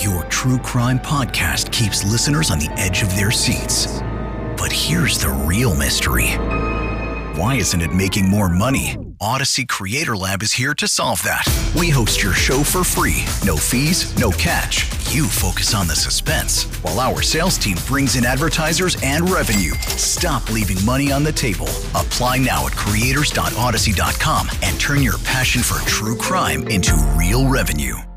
Your true crime podcast keeps listeners on the edge of their seats. But here's the real mystery. Why isn't it making more money? Odyssey Creator Lab is here to solve that. We host your show for free. No fees, no catch. You focus on the suspense, while our sales team brings in advertisers and revenue. Stop leaving money on the table. Apply now at creators.odyssey.com and turn your passion for true crime into real revenue.